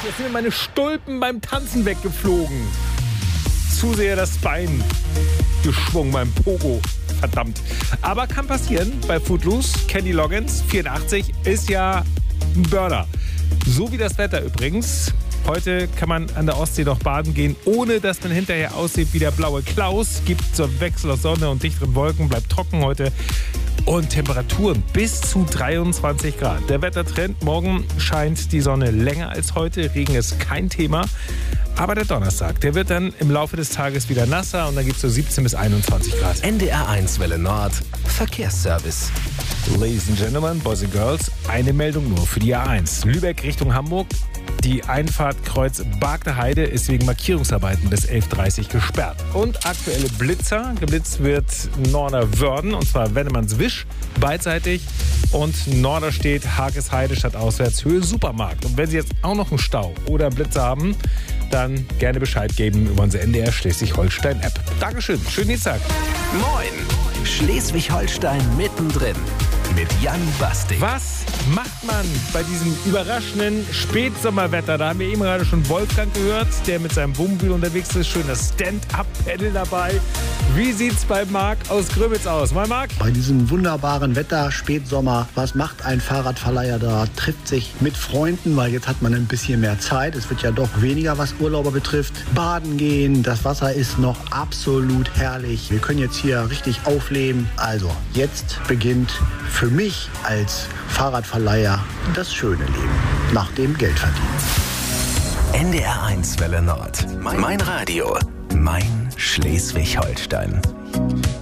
Jetzt sind mir meine Stulpen beim Tanzen weggeflogen. Zu sehr das Bein geschwungen beim Pogo. Verdammt. Aber kann passieren bei Footloose. Kenny Loggins, 84, ist ja ein Burner. So wie das Wetter übrigens. Heute kann man an der Ostsee noch baden gehen, ohne dass man hinterher aussieht wie der blaue Klaus. Gibt so einen Wechsel aus Sonne und dichteren Wolken, bleibt trocken heute. Und Temperaturen bis zu 23 Grad. Der Wettertrend, morgen scheint die Sonne länger als heute. Regen ist kein Thema. Aber der Donnerstag, der wird dann im Laufe des Tages wieder nasser und dann gibt es so 17 bis 21 Grad. NDR1 Welle Nord, Verkehrsservice. Ladies and Gentlemen, Boys and Girls, eine Meldung nur für die A1. Lübeck Richtung Hamburg. Die Einfahrt Kreuz Bargter Heide ist wegen Markierungsarbeiten bis 11:30 Uhr gesperrt. Und aktuelle Blitzer. Geblitzt wird Norderwörden, und zwar Wennemannswisch, beidseitig. Und Norderstedt, Hagesheide statt Auswärtshöhe Supermarkt. Und wenn Sie jetzt auch noch einen Stau oder einen Blitzer haben, dann gerne Bescheid geben über unsere NDR Schleswig-Holstein-App. Dankeschön, schönen Dienstag. Moin, Schleswig-Holstein mittendrin mit Jan Bastik. Was macht man bei diesem überraschenden Spätsommerwetter? Da haben wir eben gerade schon Wolfgang gehört, der mit seinem Wohnmobil unterwegs ist. Schön das Stand-Up-Pedal dabei. Wie sieht's bei Marc aus Grömitz aus? Moin Marc. Bei diesem wunderbaren Wetter, Spätsommer, was macht ein Fahrradverleiher da? Trifft sich mit Freunden, weil jetzt hat man ein bisschen mehr Zeit. Es wird ja doch weniger, was Urlauber betrifft. Baden gehen, das Wasser ist noch absolut herrlich. Wir können jetzt hier richtig aufleben. Also, jetzt beginnt für mich als Fahrradverleiher das schöne Leben nach dem Geldverdienst. NDR1 Welle Nord. Mein Radio. Mein Schleswig-Holstein.